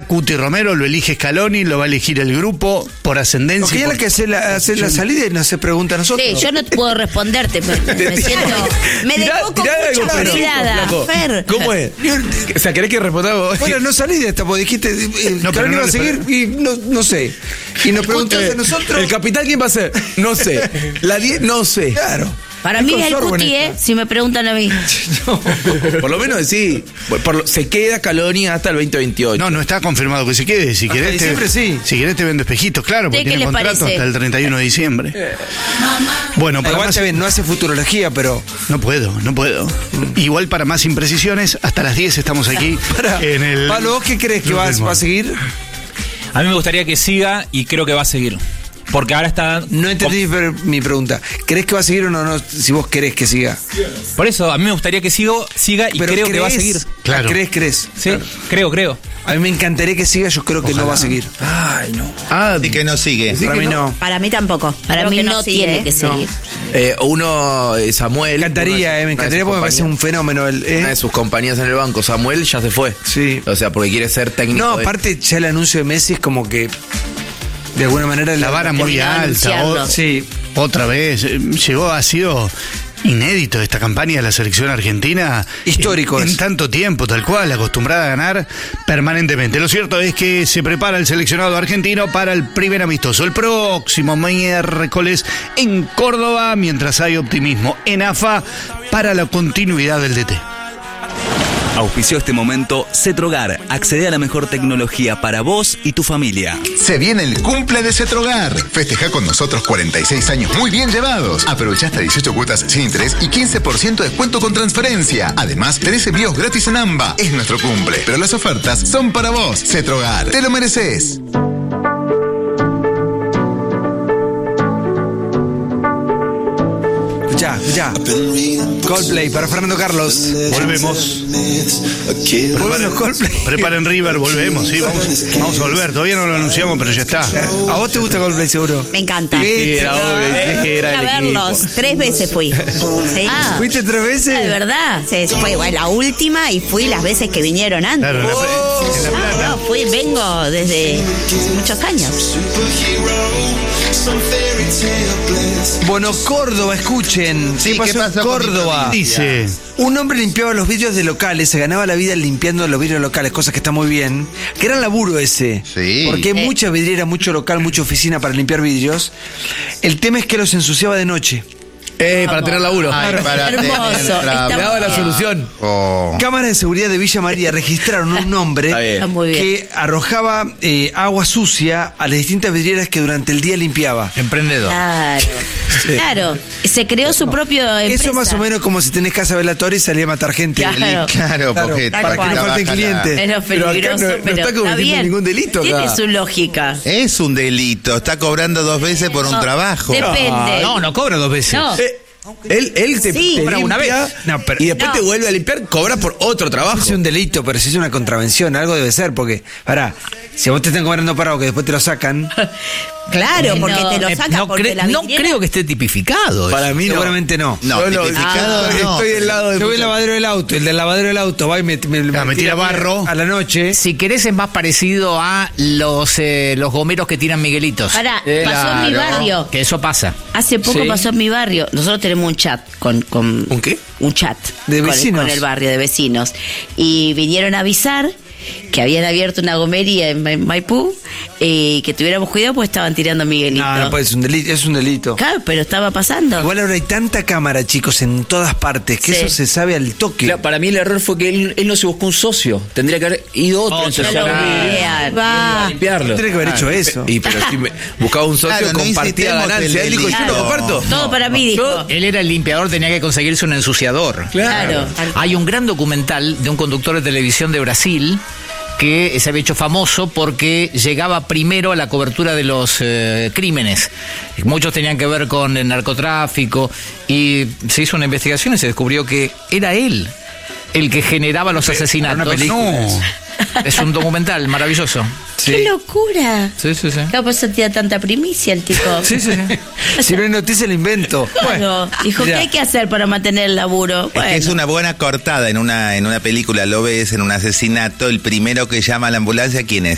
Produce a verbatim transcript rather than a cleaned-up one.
Cuti Romero, lo elige Scaloni, lo va a elegir el grupo por ascendencia. Porque por... es la que hace la, hace la salida y no se pregunta a nosotros. Sí, yo no te puedo responderte, me, me siento... Me dejó con mucha mirada, Fer. ¿Cómo es? O sea, ¿querés que respondamos? Bueno, no salí de esta, porque dijiste, eh, No, pero Scaloni no va a le- seguir y no, no sé. Y nos preguntaste a nosotros. ¿El capitán quién va a ser? No sé. La diez, no sé. Claro. Para mí con es el sorbo en Cuti, esta. ¿eh? Si me preguntan a mí. Por lo menos sí. Por lo- se queda Scaloni hasta el veinte veintiocho. No, no está confirmado que se quede. Si Hasta querés, te, diciembre sí. si querés te vendo espejitos, claro, porque ¿Qué tiene les contrato parece? hasta el treinta y uno de diciembre. Bueno, para Igual más... está bien, no hace futurología, pero. No puedo, no puedo. Igual para más imprecisiones, hasta las diez estamos aquí Para, en el... Pablo, ¿vos qué crees que Club va, del va a Mall. seguir? A mí me gustaría que siga y creo que va a seguir. Porque ahora está... No entendí mi, mi pregunta. ¿Crees que va a seguir o no? no si vos querés que siga. Por eso, a mí me gustaría que siga, siga y Pero creo que va a crees, seguir. Claro. ¿Crees, crees? Sí, creo, creo. A mí me encantaría que siga, yo creo que no va a seguir. Ay, no. Ah, Y que no sigue. Para mí no. Para mí tampoco. Para Creo mí que no sigue, tiene ¿eh? que seguir. Eh, uno, eh, Samuel. Me encantaría, eh, me encantaría porque me parece un fenómeno. El, eh. Una de sus compañías en el banco, Samuel, ya se fue. Sí. O sea, porque quiere ser técnico. No, de- aparte ya el anuncio de Messi es como que de alguna manera la vara muy terminó de alta. anunciarlo. o- Sí. Otra vez. eh, Llegó, ha sido inédito esta campaña de la selección argentina. Histórico En, en es. tanto tiempo, tal cual, acostumbrada a ganar permanentemente. Lo cierto es que se prepara el seleccionado argentino para el primer amistoso el próximo miércoles en Córdoba, mientras hay optimismo en A F A para la continuidad del D T. Auspició este momento Cetrogar. Accede a la mejor tecnología para vos y tu familia. Se viene el cumple de Cetrogar. Festeja con nosotros cuarenta y seis años muy bien llevados. Aprovecha hasta dieciocho cuotas sin interés y quince por ciento de descuento con transferencia. Además, tenés envíos gratis en AMBA. Es nuestro cumple, pero las ofertas son para vos. Cetrogar, te lo mereces. Ya, ya. Coldplay para Fernando Carlos. Volvemos. Bueno, Coldplay. Preparen River, volvemos, sí, vamos, vamos a volver. Todavía no lo anunciamos, pero ya está. ¿A vos te gusta Coldplay seguro? Me encanta. Sí, era obvio, dije que era a el verlos. equipo. Tres veces fui. ¿Sí? Ah. ¿Fuiste tres veces? ¿De verdad? Sí, fue igual la última y fui las veces que vinieron antes. Claro, en la, en la No, plata. no, fui, vengo desde muchos años. Bueno, Córdoba, escuchen. Sí, ¿Qué pasó, ¿qué pasó en con mi Córdoba? Dice, Un hombre limpiaba los vidrios de locales, se ganaba la vida limpiando los vidrios locales, cosa que está muy bien. Que era laburo ese. Sí. Porque hay Eh. mucha vidriera, mucho local, mucha oficina para limpiar vidrios. El tema es que los ensuciaba de noche. Eh, para tener laburo. Ay, para Hermoso, tener está trabajo. Me daba la solución. Oh. Cámaras de seguridad de Villa María registraron un hombre Está bien. Está muy bien. que arrojaba eh, agua sucia a las distintas vidrieras que durante el día limpiaba. Emprendedor. Claro. Claro. Se creó su propio empresa. Eso más o menos como si tenés casa velatoria y salía a matar gente. Claro. Claro, porque Tal para que cual. no falten trabaja la- clientes. Menos Pero acá peligroso, no- no pero está cometiendo bien. ningún delito acá. Tiene su lógica. Es un delito, está cobrando dos veces por un No, trabajo. Depende. No, no cobra dos veces. No. Eh, él él te, Sí. te Cobra una limpia vez. No, pero- y después No. te vuelve a limpiar, cobra por otro trabajo. Es un delito, pero si es una contravención, algo debe ser, porque, pará, si a vos te están cobrando parado que después te lo sacan, Claro, Eh, porque no. te lo Eh, saca no porque cre- la no vidriera- creo que esté tipificado. Para mí no. seguramente no. No, Yo lo- tipificado estoy, no. estoy del lado de Yo voy al lavadero del auto, el del lavadero del auto va y me, me, Ah, me tira barro. a la noche. Si querés es más parecido a los eh, los gomeros que tiran Miguelitos. Pará, Eh, pasó en mi claro. barrio. Que eso pasa. Hace poco Sí. pasó en mi barrio. Nosotros tenemos un chat con, con ¿Un qué? un chat De con, vecinos. con el barrio de vecinos. Y vinieron a avisar que habían abierto una gomería en Ma- Maipú y que tuviéramos cuidado porque estaban tirando a Miguelito. No, no puede, es un delito, es un delito. Claro, pero estaba pasando. Igual ahora hay tanta cámara, chicos, en todas partes, que Sí. eso se sabe al toque. Claro, para mí el error fue que él, él no se buscó un socio. Tendría que haber ido otro Otro, entonces, No lo a- vean. a Va. limpiarlo. Tendría que haber hecho eso. Y pero si me buscaba un socio, Claro, no compartía incitemos ganancia. el Él dijo, yo no delito. comparto. Todo para mí, dijo. Yo- él era el limpiador, tenía que conseguirse un ensuciador. Claro. Hay un gran documental de un conductor de televisión de Brasil que se había hecho famoso porque llegaba primero a la cobertura de los eh, crímenes. Muchos tenían que ver con el narcotráfico y se hizo una investigación y se descubrió que era él el que generaba los asesinatos. una película. No. Es un documental maravilloso. ¡Qué locura! Sí, sí, sí. Claro, por eso tira tanta primicia el tipo. Sí, sí, sí. Si no hay noticia, lo invento. Claro. Dijo, ¿qué mira. hay que hacer para mantener el laburo? Es que es una buena cortada en una, en una película, lo ves en un asesinato, el primero que llama a la ambulancia, ¿quién es?